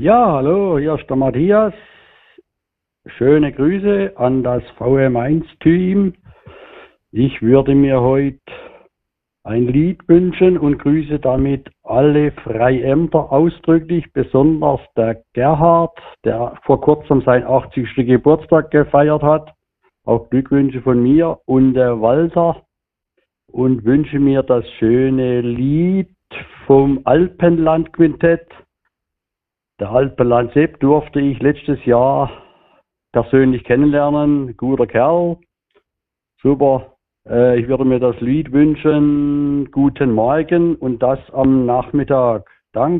Ja, hallo, hier ist der Matthias. Schöne Grüße an das VM1-Team. Ich würde mir heute ein Lied wünschen und grüße damit alle Freiämter ausdrücklich, besonders der Gerhard, der vor kurzem seinen 80. Geburtstag gefeiert hat. Auch Glückwünsche von mir und der Walter, und wünsche mir das schöne Lied vom Alpenland-Quintett. Der Alpenland Sepp durfte ich letztes Jahr persönlich kennenlernen. Guter Kerl. Super. Ich würde mir das Lied wünschen. Guten Morgen und das am Nachmittag. Danke.